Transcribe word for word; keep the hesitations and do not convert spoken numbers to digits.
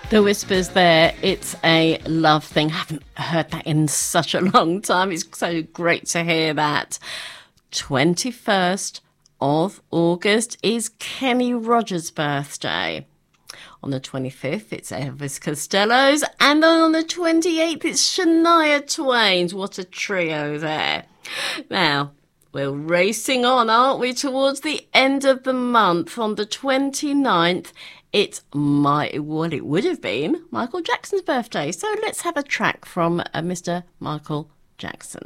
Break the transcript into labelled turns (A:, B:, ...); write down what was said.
A: The Whispers there, It's a Love Thing. I haven't heard that in such a long time. It's so great to hear that. twenty-first of August is Kenny Rogers' birthday. On the twenty-fifth, it's Elvis Costello's. And then on the twenty-eighth, it's Shania Twain's. What a trio there. Now, we're racing on, aren't we, towards the end of the month. On the twenty-ninth, it's my, well, it would have been Michael Jackson's birthday. So let's have a track from uh, Mister Michael Jackson.